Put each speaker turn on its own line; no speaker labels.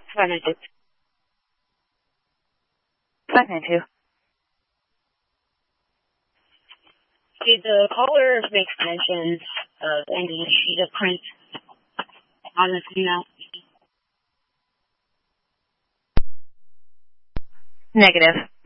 592.
592.
Okay, the caller makes mention of any sheet of print on the female.
Negative.